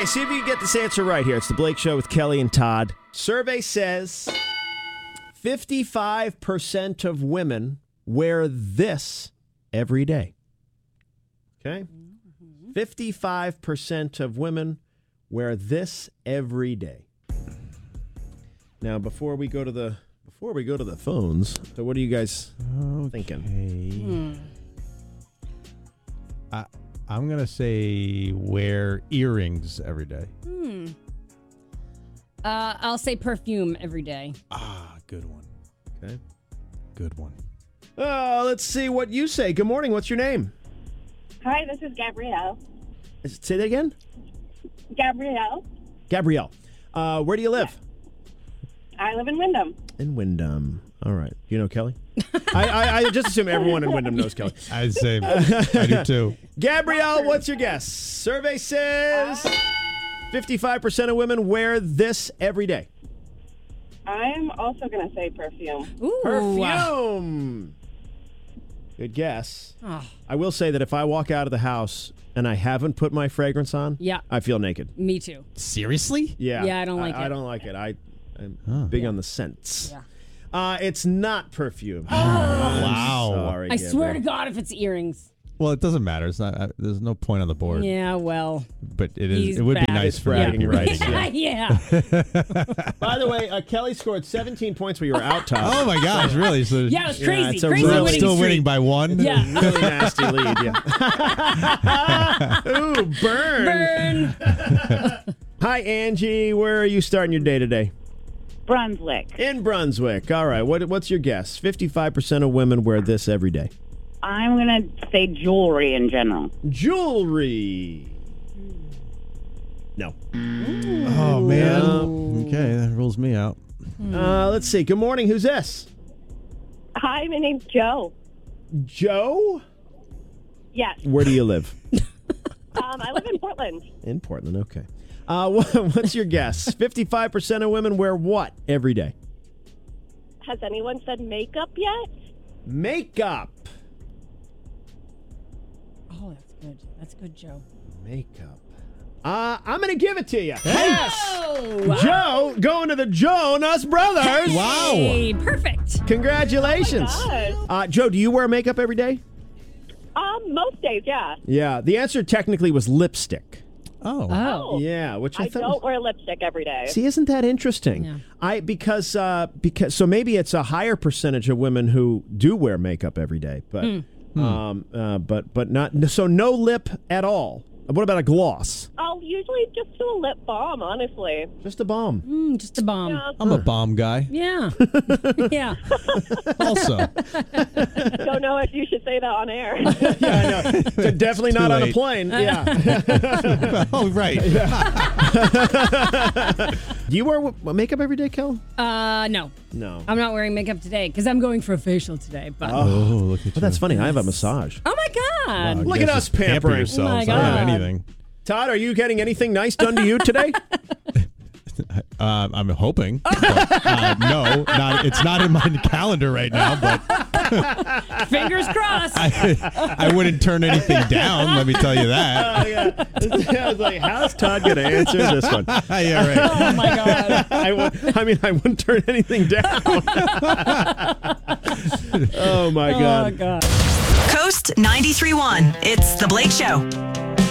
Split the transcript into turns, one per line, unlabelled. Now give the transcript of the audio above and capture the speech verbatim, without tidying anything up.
Okay, see if you can get this answer right here. It's the Blake Show with Kelly and Todd. Survey says fifty-five percent of women wear this every day. Okay? fifty-five percent of women wear this every day. Now, before we go to the before we go to the phones, so what are you guys
okay.
thinking?
Hmm. I, I'm going to say wear earrings every day.
Hmm. Uh, I'll say perfume every day.
Ah, good one.
Okay.
Good one.
Uh, let's see what you say. Good morning. What's your name?
Hi, this is Gabrielle.
Is it, say that again?
Gabrielle.
Gabrielle. Uh, where do you live?
I live in Wyndham.
In Wyndham. All right. You know Kelly? I, I, I just assume everyone in Wyndham knows Kelly.
I say I do too.
Gabrielle, what's your guess? Survey says fifty-five percent of women wear this every day.
I'm also going to say perfume.
Ooh.
Perfume. Good guess.
Oh.
I will say that if I walk out of the house and I haven't put my fragrance on,
Yeah.
I feel naked.
Me too.
Seriously?
Yeah.
Yeah, I don't like
I,
it.
I don't like it. I, I'm
Huh.
big on the scents.
Yeah.
Uh, it's not perfume.
Oh.
I'm
Wow.
Sorry,
I swear to
Gabrielle.
God, if it's earrings.
Well, it doesn't matter. It's not. Uh, there's no point on the board.
Yeah, well.
But it is.
He's
It would be
bad.
nice
It's
for you to be
bragging
right.
rights.
yeah. yeah.
By the way, uh, Kelly scored seventeen points when you were out, Todd.
Oh my gosh! Really? So
Yeah, it was
Yeah,
crazy.
it's a
crazy
real-
winning
still
streak.
winning by one.
Yeah.
Really nasty lead, yeah. Ooh, burn.
Burn.
Hi, Angie. Where are you starting your day today?
Brunswick.
In Brunswick. All right. What, what's your guess? fifty-five percent of women wear this every day.
I'm going to say jewelry in general.
Jewelry. No.
Oh man. Okay, that rules me out.
Uh, let's see. Good morning. Who's this?
Hi, my name's Joe.
Joe?
Yes.
Where do you live?
Um, I live in Portland.
In Portland. Okay. Uh, what's your guess? fifty-five percent of women wear what every day?
Has anyone said makeup yet?
Makeup.
Oh, that's good. That's good, Joe.
Makeup. Uh, I'm going to give it to you. Yes.
Oh,
Joe, going to the Jonas Brothers.
Wow.
Hey, perfect.
Congratulations.
Oh my gosh.
Uh, Joe, do you wear makeup every day?
Um, most days, yeah.
Yeah. The answer technically was lipstick.
Oh.
Oh.
Yeah, which I,
I
thought.
don't wear lipstick every day.
See, isn't that interesting?
Yeah.
I because uh, because so maybe it's a higher percentage of women who do wear makeup every day, but um, uh, but but not so no lip at all. What about a gloss?
I'll usually just do a lip balm, honestly.
Just a balm.
Mm, just a bomb.
Yeah.
I'm a bomb guy.
Yeah. yeah.
Also.
Don't know if you should say that on air.
Yeah, I know. D- Definitely not on a
late.
plane. Yeah.
Oh right.
Do you wear w- makeup every day, Kel?
Uh, no.
No.
I'm not wearing makeup today because I'm going for a facial today. But
Oh, look at you.
Well, that's funny. I have a massage.
oh my God.
Wow,
Look
you
at
guys
us
just pamper
pampering.
yourselves.
Oh my
I don't have
God.
anything.
Todd, are you getting anything nice done to you today?
Uh, I'm hoping. But, uh, no, not. It's not in my calendar right now. But
Fingers crossed.
I, I wouldn't turn anything down. Let me tell you that.
Oh, yeah. I was like, how's Todd going to answer this one?
Yeah, right.
oh my God.
I, w- I mean, I wouldn't turn anything down. oh, my
Oh
God.
God.
Coast ninety-three point one. It's The Blake Show.